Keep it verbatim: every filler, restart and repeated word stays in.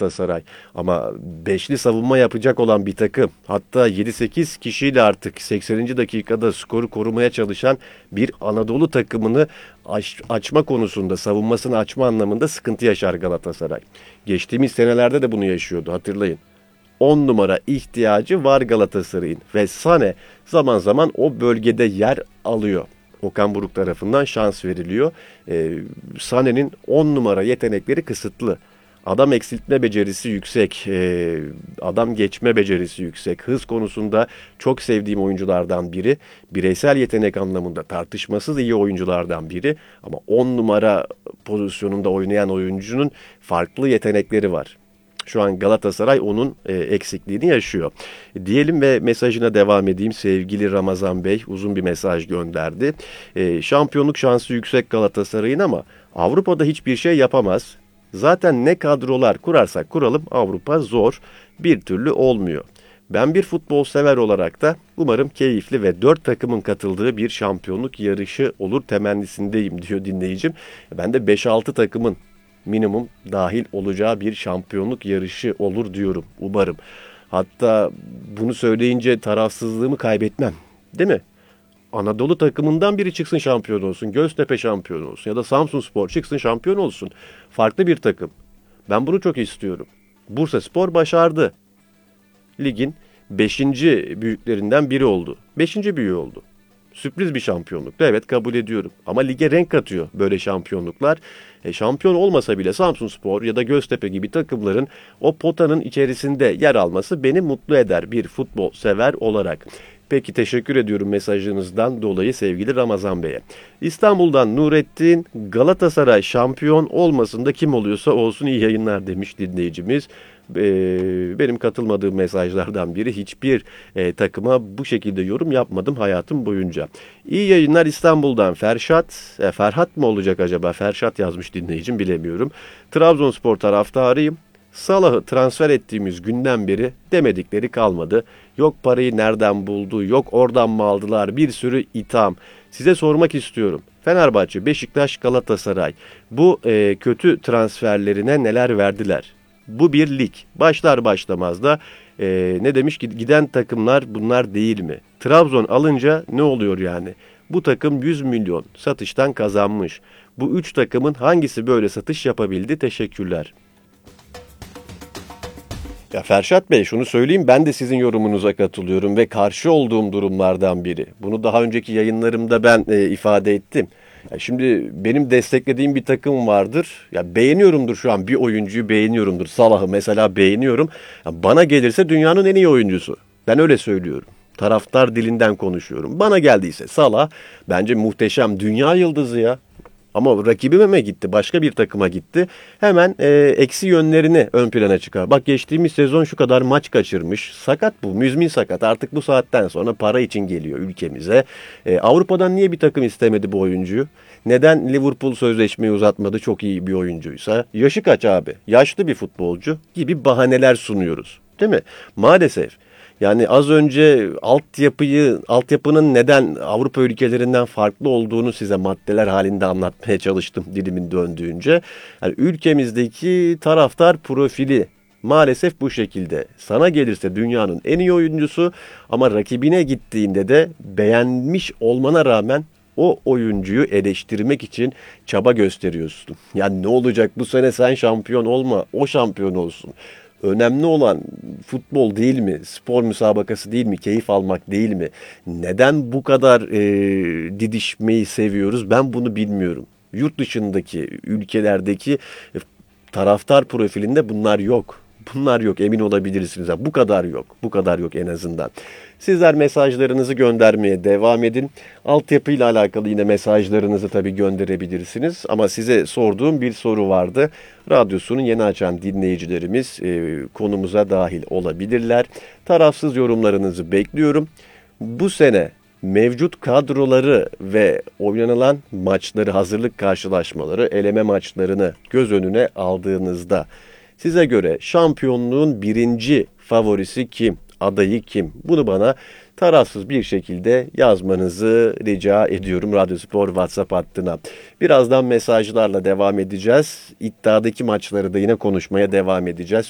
Galatasaray. Ama beşli savunma yapacak olan bir takım. Hatta yedi sekiz kişiyle artık sekseninci dakikada skoru korumaya çalışan bir Anadolu takımını aç, açma konusunda, savunmasını açma anlamında sıkıntı yaşar Galatasaray. Geçtiğimiz senelerde de bunu yaşıyordu, hatırlayın. on numara ihtiyacı var Galatasaray'ın ve Sané zaman zaman o bölgede yer alıyor. Okan Buruk tarafından şans veriliyor. Ee, Sané'nin on numara yetenekleri kısıtlı. Adam eksiltme becerisi yüksek, ee, adam geçme becerisi yüksek. Hız konusunda çok sevdiğim oyunculardan biri. Bireysel yetenek anlamında tartışmasız iyi oyunculardan biri. Ama on numara pozisyonunda oynayan oyuncunun farklı yetenekleri var. Şu an Galatasaray onun e, eksikliğini yaşıyor. Diyelim ve mesajına devam edeyim. Sevgili Ramazan Bey uzun bir mesaj gönderdi. E, şampiyonluk şansı yüksek Galatasaray'ın ama Avrupa'da hiçbir şey yapamaz. Zaten ne kadrolar kurarsak kuralım Avrupa zor. Bir türlü olmuyor. Ben bir futbol sever olarak da umarım keyifli ve dört takımın katıldığı bir şampiyonluk yarışı olur temennisindeyim diyor dinleyicim. Ben de beş altı takımın minimum dahil olacağı bir şampiyonluk yarışı olur diyorum. Umarım. Hatta bunu söyleyince tarafsızlığımı kaybetmem. Değil mi? Anadolu takımından biri çıksın şampiyon olsun. Göztepe şampiyon olsun. Ya da Samsunspor çıksın şampiyon olsun. Farklı bir takım. Ben bunu çok istiyorum. Bursaspor başardı. Ligin beşinci büyüklerinden biri oldu. Beşinci büyüğü oldu. Sürpriz bir şampiyonluktu. Evet, kabul ediyorum. Ama lige renk katıyor böyle şampiyonluklar. E, şampiyon olmasa bile Samsunspor ya da Göztepe gibi takımların o potanın içerisinde yer alması beni mutlu eder bir futbol sever olarak. Peki, teşekkür ediyorum mesajınızdan dolayı sevgili Ramazan Bey'e. İstanbul'dan Nurettin, Galatasaray şampiyon olmasın da kim oluyorsa olsun iyi yayınlar demiş dinleyicimiz. Benim katılmadığım mesajlardan biri, hiçbir e, takıma bu şekilde yorum yapmadım hayatım boyunca. İyi yayınlar İstanbul'dan Ferşat, e, Ferhat mı olacak acaba? Ferşat yazmış dinleyicim, bilemiyorum. Trabzonspor taraftarıyım. Salah'ı transfer ettiğimiz günden beri demedikleri kalmadı. Yok parayı nereden buldu, yok oradan mı aldılar, bir sürü itham. Size sormak istiyorum. Fenerbahçe, Beşiktaş, Galatasaray bu e, kötü transferlerine neler verdiler? Bu bir lig. Başlar başlamaz da e, ne demiş ki giden takımlar bunlar değil mi? Trabzon alınca ne oluyor yani? Bu takım yüz milyon satıştan kazanmış. Bu üç takımın hangisi böyle satış yapabildi? Teşekkürler. Ya Ferşat Bey, şunu söyleyeyim, ben de sizin yorumunuza katılıyorum ve karşı olduğum durumlardan biri. Bunu daha önceki yayınlarımda ben e, ifade ettim. Ya şimdi benim desteklediğim bir takım vardır. Ya beğeniyorumdur, şu an bir oyuncuyu beğeniyorumdur. Salah'ı mesela beğeniyorum. Ya bana gelirse dünyanın en iyi oyuncusu. Ben öyle söylüyorum. Taraftar dilinden konuşuyorum. Bana geldiyse Salah bence muhteşem, dünya yıldızı ya. Ama rakibime mi gitti? Başka bir takıma gitti. Hemen e, eksi yönlerini ön plana çıkar. Bak, geçtiğimiz sezon şu kadar maç kaçırmış. Sakat bu. Müzmin sakat. Artık bu saatten sonra para için geliyor ülkemize. E, Avrupa'dan niye bir takım istemedi bu oyuncuyu? Neden Liverpool sözleşmeyi uzatmadı? Çok iyi bir oyuncuysa. Yaşı kaç abi? Yaşlı bir futbolcu gibi bahaneler sunuyoruz. Değil mi? Maalesef. Yani az önce altyapıyı, altyapının neden Avrupa ülkelerinden farklı olduğunu size maddeler halinde anlatmaya çalıştım dilimin döndüğünce. Yani ülkemizdeki taraftar profili maalesef bu şekilde. Sana gelirse dünyanın en iyi oyuncusu ama rakibine gittiğinde de beğenmiş olmana rağmen o oyuncuyu eleştirmek için çaba gösteriyorsun. Yani ne olacak bu sene, sen şampiyon olma, o şampiyon olsun. Önemli olan futbol değil mi? Spor müsabakası değil mi? Keyif almak değil mi? Neden bu kadar e, didişmeyi seviyoruz? Ben bunu bilmiyorum. Yurt dışındaki ülkelerdeki e, taraftar profilinde bunlar yok. Bunlar yok, emin olabilirsiniz. Bu kadar yok. Bu kadar yok en azından. Sizler mesajlarınızı göndermeye devam edin. Altyapıyla alakalı yine mesajlarınızı tabii gönderebilirsiniz. Ama size sorduğum bir soru vardı. Radyosunu yeni açan dinleyicilerimiz e, konumuza dahil olabilirler. Tarafsız yorumlarınızı bekliyorum. Bu sene mevcut kadroları ve oynanılan maçları, hazırlık karşılaşmaları, eleme maçlarını göz önüne aldığınızda size göre şampiyonluğun birinci favorisi kim? Adayı kim? Bunu bana tarafsız bir şekilde yazmanızı rica ediyorum Radyospor WhatsApp hattına. Birazdan mesajlarla devam edeceğiz. İddiadaki maçları da yine konuşmaya devam edeceğiz.